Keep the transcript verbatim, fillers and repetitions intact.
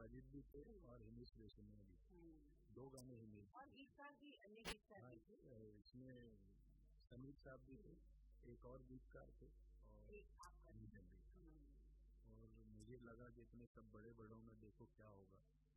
साजिद भी थे और हिमेश रेशमिया भी थे, दो गाने हिमेश और गीतकार भी अन्य गीतकार भी थे। इसमें समीर साहब भी थे, एक और गीतकार थे और आपका और मुझे लगा कि इतने सब बड़े बड़ों में देखो क्या होगा,